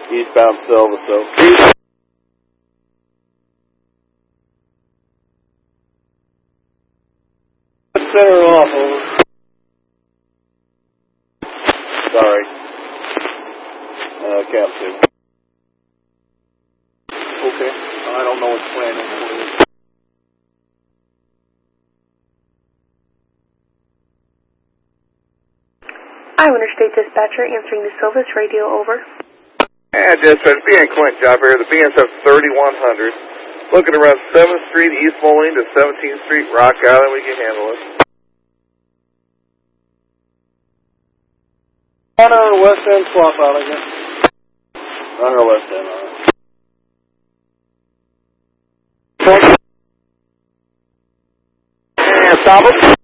Eastbound Silva, so. Center off, over. Sorry. Cap 2. Okay. I don't know what's planning. Iowa Interstate Dispatcher answering the Silvis radio, over. And dispatch, BN Quint job here. The BNSF 3100. Looking around 7th Street, East Moline to 17th Street, Rock Island. We can handle it. On our west end, swap out again. On our west end, alright. And stop it.